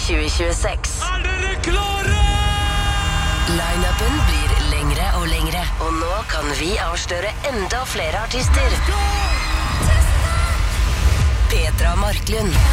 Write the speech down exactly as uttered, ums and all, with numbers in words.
tjue tjueseks. Er dere klare? Line-upen blir lengre og lengre, og nå kan vi avsløre enda flere artister. Petra Marklund,